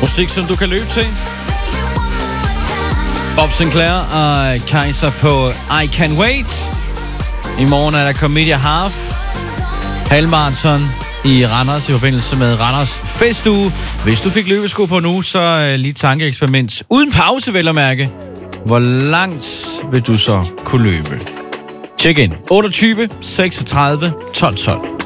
Musik, som du kan løbe til. Bob Sinclair og Kaiser på I Can Wait. I morgen er der Comedia Half halvmarathon i Randers i forbindelse med Randers Festuge. Hvis du fik løbesko på nu, så lige tankeeksperiment. Uden pause, vel at mærke. Hvor langt vil du så kunne løbe? Check in. 28 36 12 12.